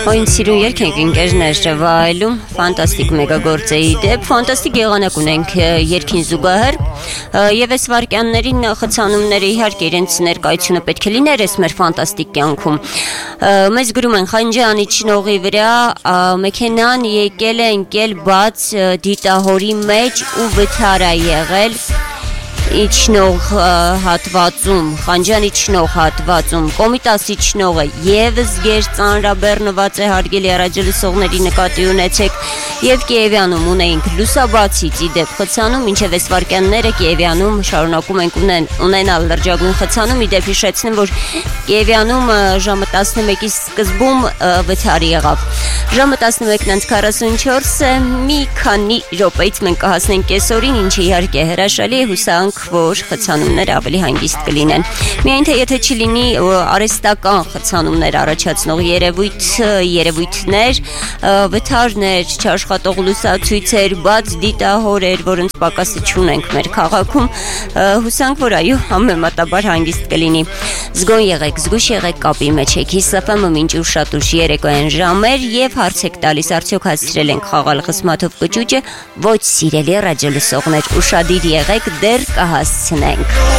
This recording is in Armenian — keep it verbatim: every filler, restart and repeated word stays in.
Այն սիրուն երգ ենք ընկերներ վայելում, ֆանտաստիկ մեգագործեի դեպ, ֆանտաստիկ եղանակ ունենք երգին զուգահեռ եւ այս վարքյաններին խցանումները իհարկե իրենց ներկայությունը պետք է լիներ այս մեր ֆանտաստիկ կյանքում։ Մեզ գրում են Խանջանի ճնողի վրա մեքենան եկել է ընկել բաց դիտահորի մեջ ու վթար է եղել իջնող հատվածում, Խանջանի ճնող հատվածում, Կոմիտասի ճնողը եւս գեր ծանրաբեռնված է հարգելի առաջլսողների նկատի ունեցեք եւ Կիևյանում ունեինք լուսաբացից իդեպ խցանում, ինչեւ այս վարքյանները Կիևյանում շարունակում ենք ունեն, ունենալ լրջագույն խցանում, իդեպ հիշեցնեմ, որ Կիևյանում ժամը տասնմեկի սկզբում վթար եղավ։ Ժամը տասնմեկն քառասունչորս մի քանի րոպեից մենք կհասնենք կեսօրին, ինչը իհարկե հրաշալի է, հուսանք որ խցանումները ավելի հանգիստ կլինեն։ Միայն թե եթե չլինի արհեստական խցանումներ առաջացնող երևույթ, երևույթներ, վթարներ, չաշխատող լուսացույցեր, բաց դիտահորեր, որոնց պակասը չունենք մեր քաղաքում, հուսանք որ այո, համեմատաբար հանգիստ կլինի։ Զգոն եղեք, զգույշ եղեք կապի մեջ եք, Հիսաֆ-ը մինչ ուշ շատ ուշ երեկոյան ժամեր եւ հարց եք տալիս, արդյոք հասցրել ենք խաղալ խսմաթով կճուճը, ոչ սիրելի ռադիոլսողներ, ուշադիր եղեք, դեռ կհասցնենք։